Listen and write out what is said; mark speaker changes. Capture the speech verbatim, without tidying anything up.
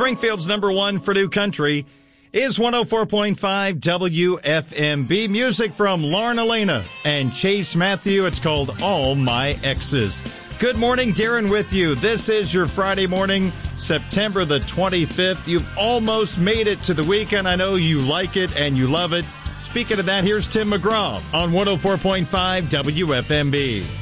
Speaker 1: Springfield's number one for new country is one oh four point five W F M B. Music from Lauren Elena and Chase Matthew. It's called All My Exes. Good morning, Darren with you. This is your Friday morning, September the twenty-fifth. You've almost made it to the weekend. I know you like it and you love it. Speaking of that, here's Tim McGraw on one oh four point five W F M B.